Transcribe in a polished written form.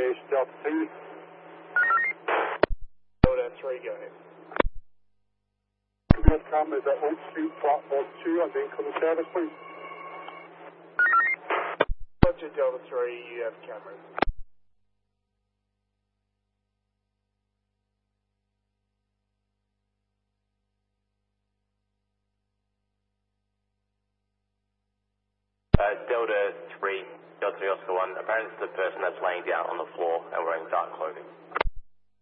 Investigation Delta 3. Delta 3, go ahead. Command cameras at Oak Street, platform 2, and then incoming service, please. Roger, Delta 3, you have cameras. Delta 3, Oscar 1, apparently it's the person that's laying down on the floor and wearing dark clothing.